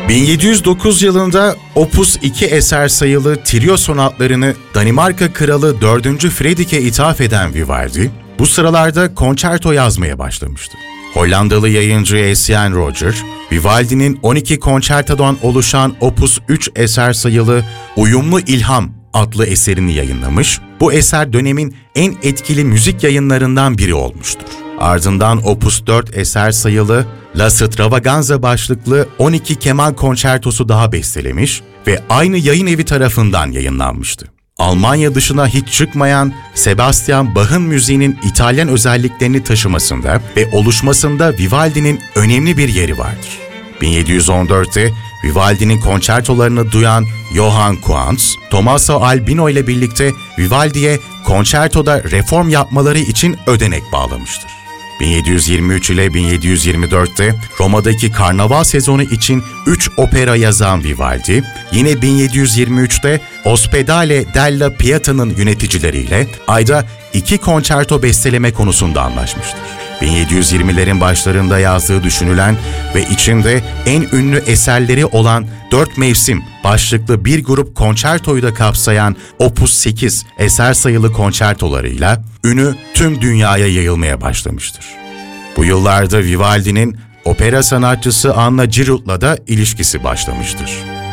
1709 yılında Opus 2 eser sayılı trio sonatlarını Danimarka Kralı 4. Fredrik'e ithaf eden Vivaldi, bu sıralarda konçerto yazmaya başlamıştı. Hollandalı yayıncı Etienne Roger, Vivaldi'nin 12 konçertodan oluşan Opus 3 eser sayılı Uyumlu İlham adlı eserini yayınlamış, bu eser dönemin en etkili müzik yayınlarından biri olmuştur. Ardından Opus 4 eser sayılı La Stravaganza başlıklı 12 keman konçertosu daha bestelemiş ve aynı yayın evi tarafından yayınlanmıştı. Almanya dışına hiç çıkmayan Sebastian Bach'ın müziğinin İtalyan özelliklerini taşımasında ve oluşmasında Vivaldi'nin önemli bir yeri vardır. 1714'te Vivaldi'nin konçertolarını duyan Johann Quantz, Tommaso Albino ile birlikte Vivaldi'ye konçertoda reform yapmaları için ödenek bağlamıştır. 1723 ile 1724'te Roma'daki karnaval sezonu için 3 opera yazan Vivaldi, yine 1723'te Ospedale della Pieta'nın yöneticileriyle ayda 2 konçerto besteleme konusunda anlaşmıştır. 1720'lerin başlarında yazdığı düşünülen ve içinde en ünlü eserleri olan 4 mevsim başlıklı bir grup konçertoyu da kapsayan Opus 8 eser sayılı konçertolarıyla ünü tüm dünyaya yayılmaya başlamıştır. Bu yıllarda Vivaldi'nin opera sanatçısı Anna Giroud'la da ilişkisi başlamıştır.